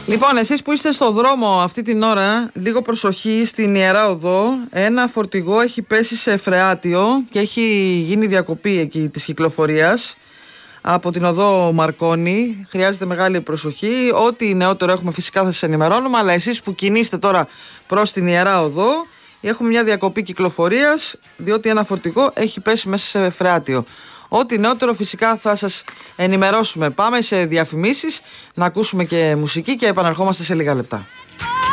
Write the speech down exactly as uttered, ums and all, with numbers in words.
Λοιπόν, εσείς που είστε στο δρόμο αυτή την ώρα, λίγο προσοχή στην Ιερά Οδό. Ένα φορτηγό έχει πέσει σε φρεάτιο και έχει γίνει διακοπή εκεί της κυκλοφορίας από την οδό Μαρκόνη. Χρειάζεται μεγάλη προσοχή. Ό,τι νεότερο έχουμε φυσικά θα σας ενημερώνουμε, αλλά εσείς που κινείστε τώρα προς την Ιερά Οδό, έχουμε μια διακοπή κυκλοφορίας, διότι ένα φορτηγό έχει πέσει μέσα σε φρεάτιο. Ό,τι νεότερο φυσικά θα σας ενημερώσουμε. Πάμε σε διαφημίσεις, να ακούσουμε και μουσική και επαναρχόμαστε σε λίγα λεπτά.